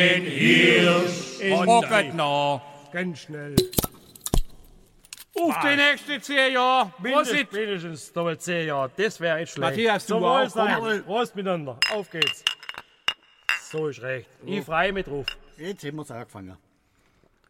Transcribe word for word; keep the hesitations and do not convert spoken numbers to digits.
Den Hirsch Ich mag es noch. Ganz schnell. Auf die nächsten zehn Jahre. Mindest, mindestens nochmal zehn Jahre. Das wäre nicht schlecht. Matthias, du Zum auch. Wohlsein. Prost miteinander. Auf geht's. So ist recht. Ich freue mich drauf. Jetzt haben wir es angefangen.